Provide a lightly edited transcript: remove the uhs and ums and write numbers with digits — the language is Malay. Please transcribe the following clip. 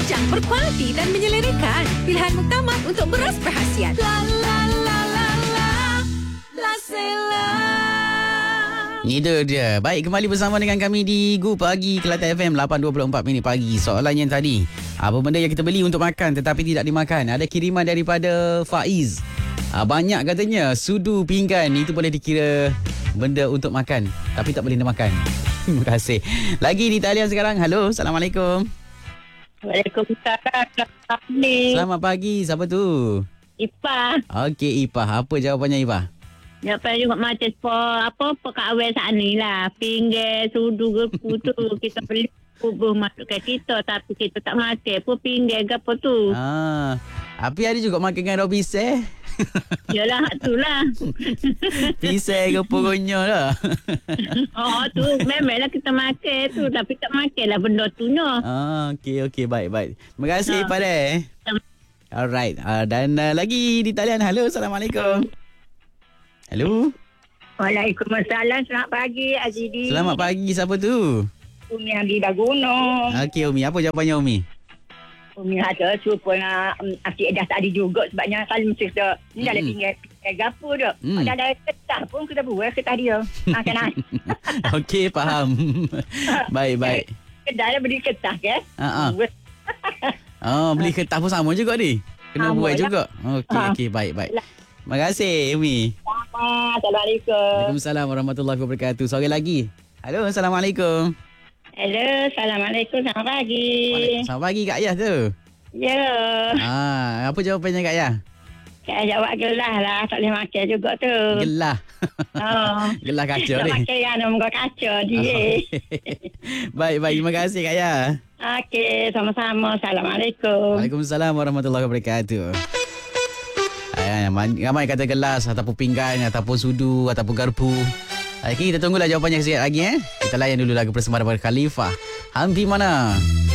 Kacang berkualiti dan menyelerakan. Pilihan muktamad untuk beras berhasiat. La la la la la. La Sela. Itu dia. Baik, kembali bersama dengan kami di Gu Pagi Kelantan FM 8.24 minit pagi. Soalan yang tadi, apa benda yang kita beli untuk makan tetapi tidak dimakan? Ada kiriman daripada Faiz. Banyak katanya sudu pinggan itu boleh dikira benda untuk makan tapi tak boleh dimakan. Terima kasih. Lagi di talian sekarang. Halo, Assalamualaikum. Waalaikumsalam. Selamat pagi. Siapa tu? Ipah. Okey, Ipah. Apa jawapannya, Ipah? Jawapan juga macam apa pekawai saat ni lah. Pinggir, sudu, gepu tu. Kita beli kubur masuk ke kita. Tapi kita tak makan pun pinggir gepu tu. Tapi ada juga makan dengan roti pisang. Yalah, tu lah. Pisang ke pokoknya lah. Tu memanglah kita makan tu. Tapi tak makan lah benda tu nya. Okey. Baik. Terima kasih, Ipah deh. Alright. Dan lagi di talian. Halo, Assalamualaikum. Halo. Waalaikumsalam. Selamat pagi, Azidi. Selamat pagi. Siapa tu? Umi Andi Dagunung. Okey, Umi. Apa jawapannya, Umi? Umi ada suruh nak asyik dah tadi juga sebabnya kalau mesti kita ni dah tinggal gapur dah. Ada ketah pun kita buat ketah dia. Kena. Okey, faham. Baik. Kedai beli ketah ke? Beli ketah pun sama juga ni. Kena buat juga. Okey, baik. Terima kasih, Umi. Assalamualaikum. Waalaikumsalam warahmatullahi wabarakatuh. Seorang lagi. Halo, Assalamualaikum. Hello, Assalamualaikum. Selamat pagi. Selamat pagi, Kak Ayah tu. Ya. Apa jawapannya, Kak Ayah? Saya jawab gelah lah. Tak boleh makan juga tu. Gelah. Gelah kaca ni. Tak makan yang muka kaca dia. Baik. Terima kasih, Kak Ayah. Okey, sama-sama. Assalamualaikum. Waalaikumsalam warahmatullahi wabarakatuh. Ramai kata gelas ataupun pinggan ataupun sudu ataupun garpu. Okay, kita tunggulah jawapannya sekejap lagi. Kita layan dulu lagu bersama daripada Khalifah. Hang di mana?